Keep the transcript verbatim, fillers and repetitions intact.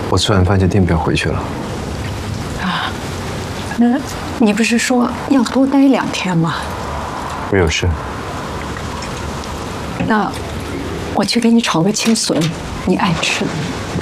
我吃完饭就订不了回去了。 啊，那你不是说要多待两天吗？ 我有事。 那我去给你炒个青笋，你爱吃的。